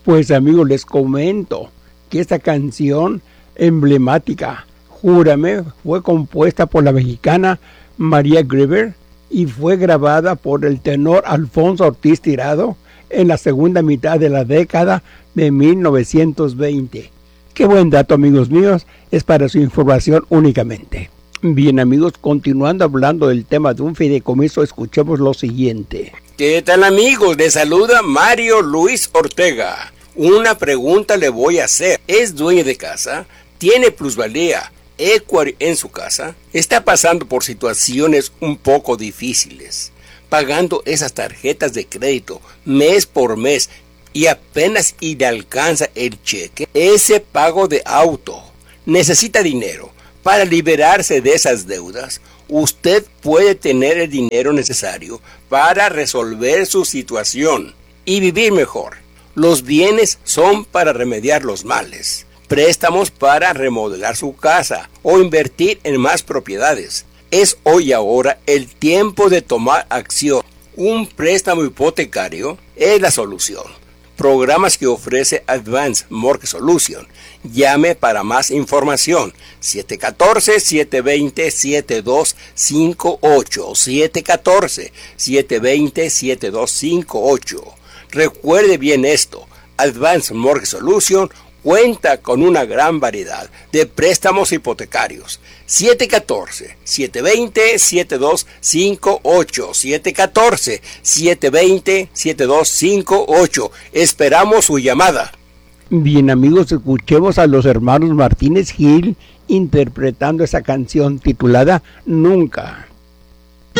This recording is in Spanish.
Pues amigos, les comento que esta canción emblemática, Júrame, fue compuesta por la mexicana María Grieber y fue grabada por el tenor Alfonso Ortiz Tirado en la segunda mitad de la década de 1920. Qué buen dato, amigos míos, es para su información únicamente. Bien, amigos, continuando hablando del tema de un fideicomiso, escuchemos lo siguiente. ¿Qué tal, amigos? Les saluda Mario Luis Ortega. Una pregunta le voy a hacer. ¿Es dueño de casa? ¿Tiene plusvalía equity en su casa? ¿Está pasando por situaciones un poco difíciles, pagando esas tarjetas de crédito mes por mes y apenas y le alcanza el cheque? Ese pago de auto necesita dinero para liberarse de esas deudas. Usted puede tener el dinero necesario para resolver su situación y vivir mejor. Los bienes son para remediar los males. Préstamos para remodelar su casa o invertir en más propiedades. Es hoy ahora el tiempo de tomar acción. Un préstamo hipotecario es la solución. Programas que ofrece Advanced Mortgage Solution. Llame para más información. 714-720-7258. 714-720-7258. Recuerde bien esto. Advanced Mortgage Solution cuenta con una gran variedad de préstamos hipotecarios. 714-720-7258. 714-720-7258. Esperamos su llamada. Bien, amigos, escuchemos a los hermanos Martínez Gil interpretando esa canción titulada Nunca.